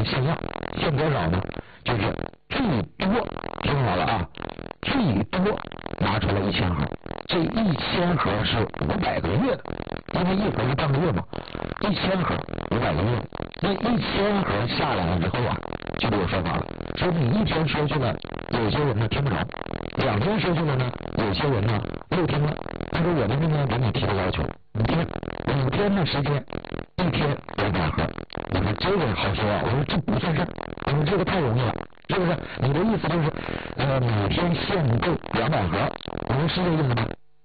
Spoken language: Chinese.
的限量，限多少呢？就是最多，听好了啊，最多拿出来1000盒，这1000盒是500个月的，因为一盒是半个月嘛，1000盒500个月，那1000盒下来了之后啊，就有说法了，说你一天说去了，有些人呢听不着；2天说去了呢，有些人呢又听了。但是我们今天给你提的要求，5天的时间，1天200盒，你看这个好说啊，我说这不算事，我说这个太容易了，是不是？你的意思就是，每天限购200盒，我说是这意思吗？